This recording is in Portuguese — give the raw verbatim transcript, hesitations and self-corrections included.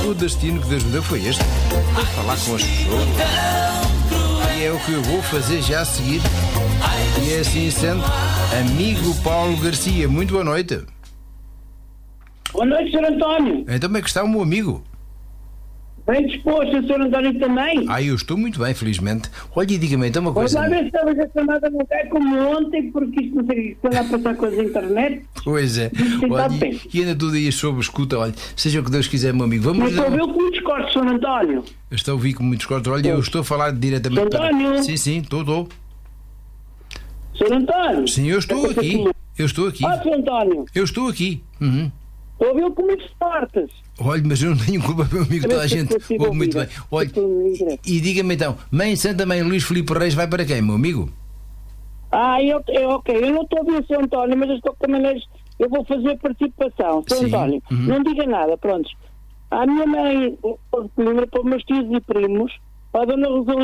o destino que Deus me deu foi este. Vou falar com as pessoas. E é o que eu vou fazer já a seguir. E é assim sendo, amigo Paulo Garcia, muito boa noite. Boa noite, senhor António. Então como é que está o meu amigo? Bem disposto, o senhor António também. Ah, eu estou muito bem, felizmente. Olha, e diga-me então uma Vamos coisa. lá ver se talvez a chamada não cai como ontem, porque isto não sei o que está a passar com as internet. Pois é. Olha, e, e ainda tu dias sobre escuta, olha, seja o que Deus quiser, meu amigo. Vamos Mas estou a ver com muitos cortes, senhor António. Eu estou a ouvir com muitos cortes. Olha, eu estou a falar diretamente Senhor António. para... Sim, sim, estou, estou. senhor António. Sim, eu estou É aqui. Eu estou aqui. Ah, senhor António. Eu estou aqui. Uhum. Estou a ver com muitos cortes. Olha, mas eu não tenho culpa, meu amigo, toda a gente ouve muito bem. Olha, e diga-me então, Mãe Santa Mãe Luís Filipe Reis vai para quem, meu amigo? Ah, eu, eu, ok, eu não estou a ver, senhor António, mas eu estou com maneiras. Eu vou fazer participação, senhor Sim. António. Uhum. Não diga nada, pronto. A minha mãe, para os meus tios e primos, a dona Rosalina.